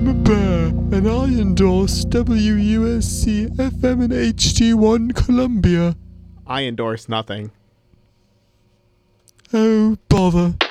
I'm a bear, and I endorse WUSC FM and HD1 Columbia. I endorse nothing. Oh, bother.